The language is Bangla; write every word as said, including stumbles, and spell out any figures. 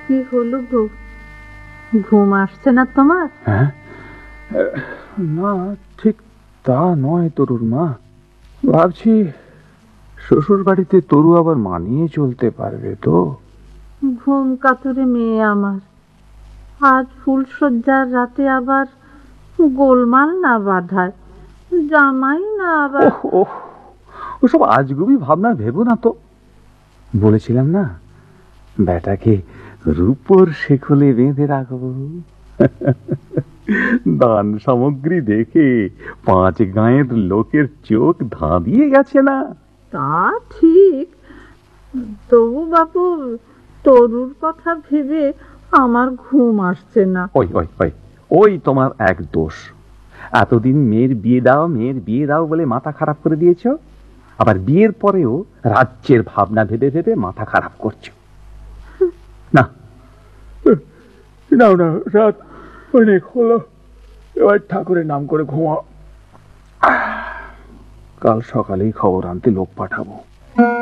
কি হলো গো, ঘুম আসছে না তোমার? হ্যাঁ, না ঠিক তা নয় তরুর মা। ভাবছি শ্বশুর বাড়িতে তরু আবার মানিয়ে চলতে পারবে তো? ঘুম কাতুরে মেয়ে আমার, আজ ফুলশয্যার রাতে আবার গোলমাল না বাঁধায়, জামাই না আবার। ওহ, ওসব আজগুবি ভাবনা ভেবো না তো। বলেছিলাম না, বেটাকে রূপোর শেকলে বেঁধে রাখবো। দান সামগ্রী দেখে পাঁচ গাঁয়ের লোকের চোখ ধাঁধিয়ে গেছে না? তা ঠিক, তবু বাপু তরুর কথা ভেবে আমার ঘুম আসছে না। ওই ওই ওই ওই তোমার এক দোষ। এতদিন মেয়ের বিয়ে দাও মেয়ের বিয়ে দাও বলে মাথা খারাপ করে দিয়েছ, আবার বিয়ের পরেও রাজ্যের ভাবনা ভেবে ভেবে মাথা খারাপ করছো। না নাও না, রাত অনেক হলো, এবার ঠাকুরের নাম করে ঘুমাও। কাল সকালেই খবর আনতে লোক পাঠাবো।